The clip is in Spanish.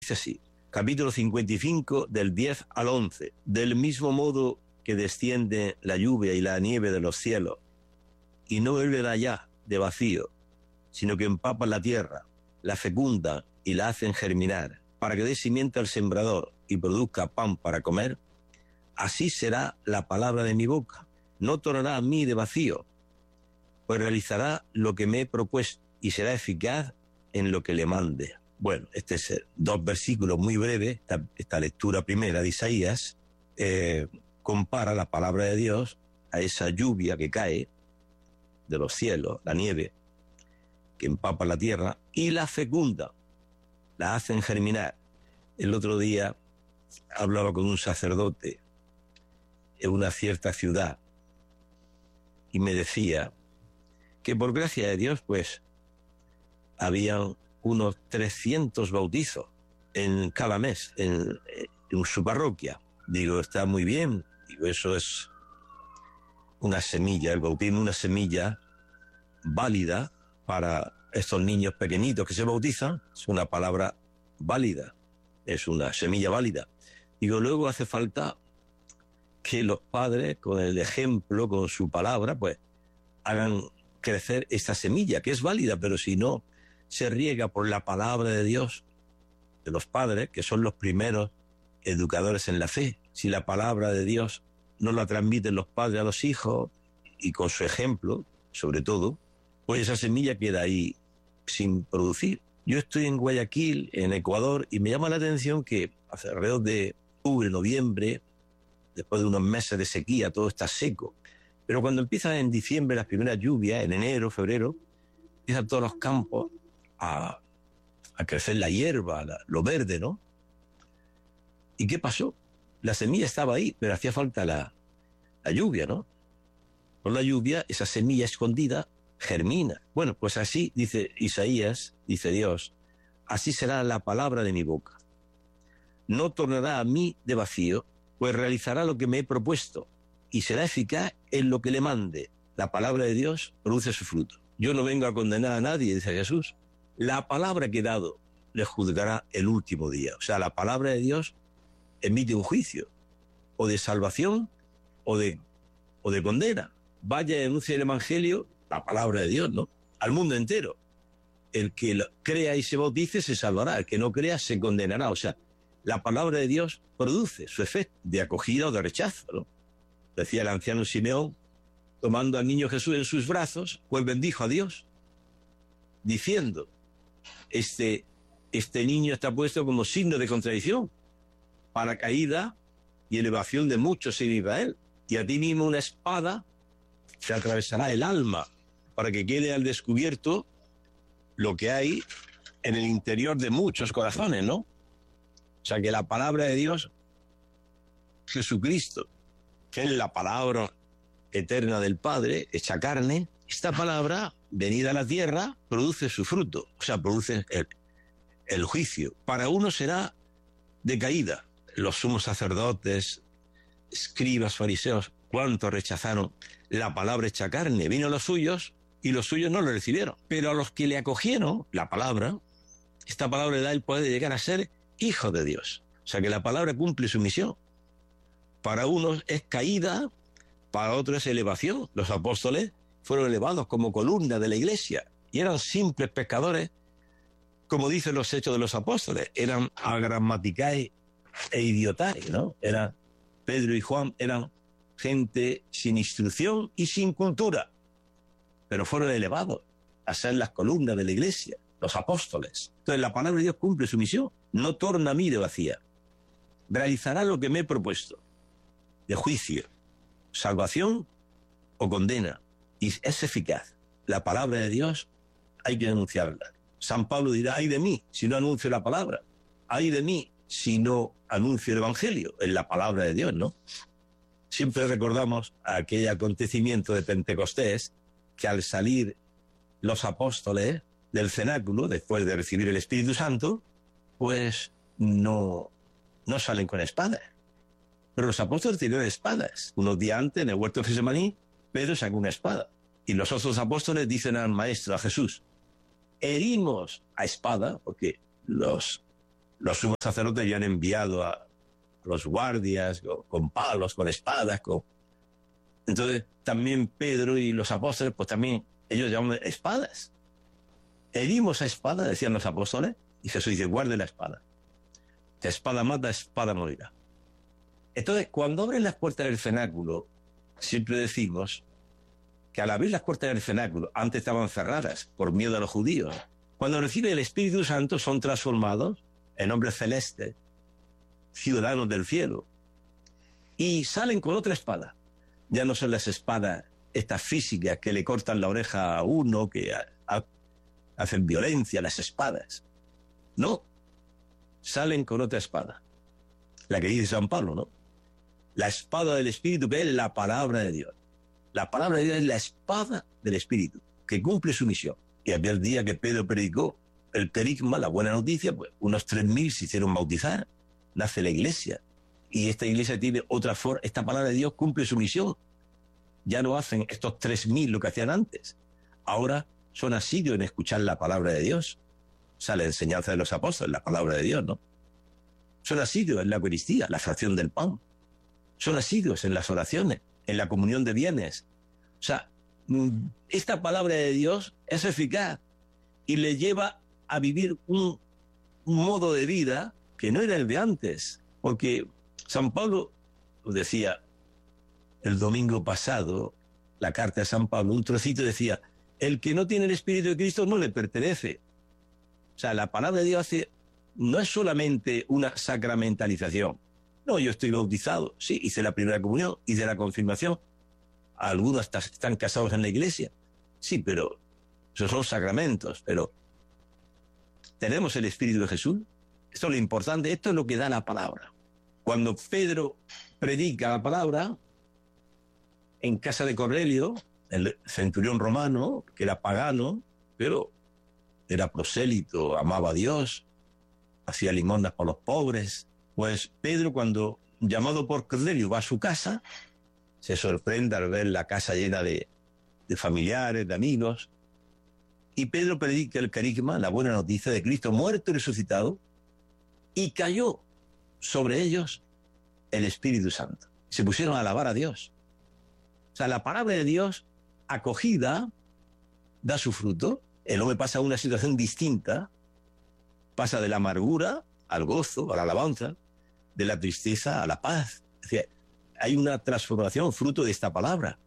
Dice así, capítulo 55, del 10 al 11. Del mismo modo que desciende la lluvia y la nieve de los cielos, y no vuelve de allá de vacío, sino que empapa la tierra, la fecunda y la hacen germinar, para que dé simiente al sembrador y produzca pan para comer, así será la palabra de mi boca. No tornará a mí de vacío, pues realizará lo que me he propuesto y será eficaz en lo que le mande. Bueno, este es dos versículos muy breves. Esta lectura primera de Isaías compara la palabra de Dios a esa lluvia que cae de los cielos, la nieve que empapa la tierra y la fecunda, la hacen germinar. El otro día hablaba con un sacerdote en una cierta ciudad y me decía que por gracia de Dios, pues, habían unos 300 bautizos en cada mes en su parroquia. Digo, está muy bien. Digo, eso es una semilla, el bautismo, una semilla válida para estos niños pequeñitos que se bautizan. Es una palabra válida, es una semilla válida. Digo, luego hace falta que los padres, con el ejemplo, con su palabra, pues hagan crecer esta semilla, que es válida, pero si no se riega por la palabra de Dios, de los padres, que son los primeros educadores en la fe, si la palabra de Dios no la transmiten los padres a los hijos, y con su ejemplo, sobre todo, pues esa semilla queda ahí sin producir. Yo estoy en Guayaquil, en Ecuador, y me llama la atención que alrededor de octubre, noviembre, después de unos meses de sequía, todo está seco. Pero cuando empiezan en diciembre las primeras lluvias, en enero, febrero, empiezan todos los campos a crecer la hierba, lo verde, ¿no? ¿Y qué pasó? La semilla estaba ahí, pero hacía falta la lluvia, ¿no? Con la lluvia, esa semilla escondida germina. Bueno, pues así, dice Isaías, dice Dios, así será la palabra de mi boca. No tornará a mí de vacío, pues realizará lo que me he propuesto y será eficaz en lo que le mande. La palabra de Dios produce su fruto. Yo no vengo a condenar a nadie, dice Jesús. La palabra que he dado le juzgará el último día. O sea, la palabra de Dios emite un juicio, o de salvación, o de condena. Vaya y anuncie el Evangelio, la palabra de Dios, ¿no? Al mundo entero. El que crea y se bautice se salvará, el que no crea se condenará. O sea, la palabra de Dios produce su efecto de acogida o de rechazo, ¿no? Decía el anciano Simeón, tomando al niño Jesús en sus brazos, pues bendijo a Dios, diciendo, este niño está puesto como signo de contradicción para caída y elevación de muchos en Israel. Y a ti mismo una espada te atravesará el alma para que quede al descubierto lo que hay en el interior de muchos corazones, ¿no? O sea que la palabra de Dios, Jesucristo, que es la palabra eterna del Padre, hecha carne, esta palabra, venida a la tierra, produce su fruto, o sea, produce el juicio. Para uno será de caída. Los sumos sacerdotes, escribas, fariseos, cuántos rechazaron la palabra hecha carne. Vino a los suyos y los suyos no lo recibieron. Pero a los que le acogieron la palabra, esta palabra le da el poder de llegar a ser hijo de Dios. O sea que la palabra cumple su misión. Para unos es caída, para otros es elevación. Los apóstoles fueron elevados como columna de la iglesia y eran simples pescadores, como dicen los Hechos de los Apóstoles. Eran agramaticae e idiotae, ¿no? Pedro y Juan eran gente sin instrucción y sin cultura, pero fueron elevados a ser las columnas de la iglesia, los apóstoles. Entonces la palabra de Dios cumple su misión, no torna a mí de vacía. Realizará lo que me he propuesto, de juicio, salvación o condena, y es eficaz. La palabra de Dios hay que anunciarla. San Pablo dirá, ay de mí si no anuncio la palabra, ay de mí si no anuncio el Evangelio, en la palabra de Dios, ¿no? Siempre recordamos aquel acontecimiento de Pentecostés, que al salir los apóstoles del cenáculo, después de recibir el Espíritu Santo, pues no salen con espadas. Pero los apóstoles tenían espadas. Unos días antes, en el huerto de Getsemaní, Pedro sacó una espada. Y los otros apóstoles dicen al Maestro, a Jesús, herimos a espada, porque los los sumos sacerdotes ya han enviado a los guardias con palos, con espadas, Entonces también Pedro y los apóstoles, pues también ellos llaman espadas. Herimos a espada, decían los apóstoles, y Jesús dice, guarde la espada. La espada mata, espada morirá. Entonces, cuando abren las puertas del cenáculo, siempre decimos que al abrir las puertas del cenáculo, antes estaban cerradas por miedo a los judíos. Cuando reciben el Espíritu Santo son transformados en hombres celestes, ciudadanos del cielo, y salen con otra espada. Ya no son las espadas estas físicas que le cortan la oreja a uno, que hacen violencia, las espadas. No, salen con otra espada. La que dice San Pablo, ¿no? La espada del Espíritu, que es la palabra de Dios. La palabra de Dios es la espada del Espíritu, que cumple su misión. Y aquel día que Pedro predicó el querigma, la buena noticia, pues unos 3.000 se hicieron bautizar. Nace la iglesia. Y esta iglesia tiene otra forma. Esta palabra de Dios cumple su misión. Ya no hacen estos 3.000 lo que hacían antes. Ahora son asiduos en escuchar la palabra de Dios. O sea, la enseñanza de los apóstoles, la palabra de Dios, ¿no? Son asiduos en la Eucaristía, la fracción del pan. Son asiduos en las oraciones, en la comunión de bienes. O sea, esta palabra de Dios es eficaz y le lleva a vivir un modo de vida que no era el de antes. Porque San Pablo lo decía el domingo pasado, la carta de San Pablo, un trocito decía, el que no tiene el Espíritu de Cristo no le pertenece. O sea, la palabra de Dios no es solamente una sacramentalización. No, yo estoy bautizado, sí, hice la primera comunión, hice la confirmación. Algunos hasta están casados en la iglesia. Sí, pero esos son sacramentos. Pero tenemos el Espíritu de Jesús. Esto es lo importante, esto es lo que da la palabra. Cuando Pedro predica la palabra en casa de Cornelio, el centurión romano, que era pagano, pero era prosélito, amaba a Dios, hacía limosnas por los pobres. Pues Pedro, cuando llamado por Cornelio va a su casa, se sorprende al ver la casa llena de familiares, de amigos, y Pedro predica el querigma, la buena noticia de Cristo muerto y resucitado, y cayó sobre ellos el Espíritu Santo. Se pusieron a alabar a Dios. O sea, la palabra de Dios, acogida, da su fruto. El hombre pasa a una situación distinta, pasa de la amargura al gozo, a la alabanza, de la tristeza a la paz. Es decir, hay una transformación fruto de esta palabra.